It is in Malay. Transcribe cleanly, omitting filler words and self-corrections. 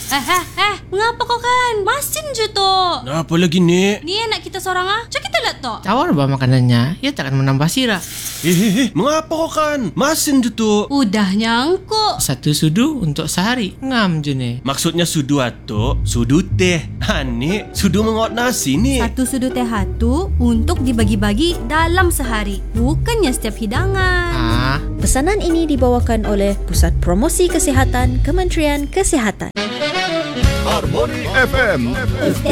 Mengapa kau kan? Masin je tu. Apa lagi, Nek? Ni anak kita seorang Cak kita lihat tu. Tawar bah makanannya, ia takkan menambah sirap. Mengapa kau kan? Masin je tu. Udah nyangkuk. Satu sudu untuk sehari. Ngam je ni. Maksudnya sudu atuk, sudu teh. Nek, sudu mengot nasi ni. Satu sudut teh hatu untuk dibagi-bagi dalam sehari, bukannya setiap hidangan. Pesanan ini dibawakan oleh Pusat Promosi Kesihatan Kementerian Kesihatan. Harmony FM.